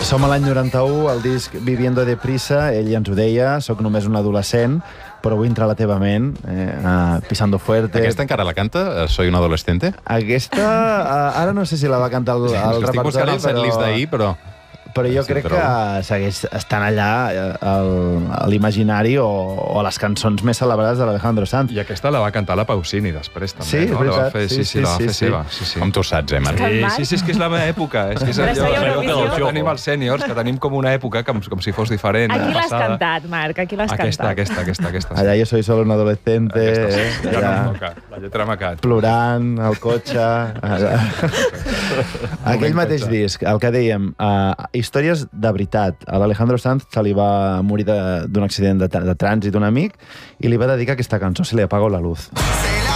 Som a l'any 91, el disc Viviendo deprisa, ell ja ens ho deia, soc només un adolescent, però vull entrar a la teva ment, pisando fuerte. Aquesta encara la canta, Soy un adolescente? Aquesta, ara no sé si la va cantar al repertori, estic buscant el setlist d'ahir, però jo crec que segueix estant allà a l'imaginari o a les cançons més celebrades de l'Alejandro Sanz. I aquesta la va cantar la Pausini després, també. Sí, és veritat. Sí, la va fer seva. Com tu saps, Marc? Sí, és que és la meva època. És que és allò que tenim els sèniors, que tenim com una època com si fos diferent. Aquí l'has cantat, Marc, aquí l'has cantat. Aquesta. Allà jo soy solo un adolescente. La lletra m'ha quedat. Plorant, al cotxe. Aquell mateix disc, el que dèiem, històries de veritat. A l'Alejandro Sanz se li va morir d'un accident de trànsit un amic i li va dedicar aquesta cançó, Se le apagó la luz.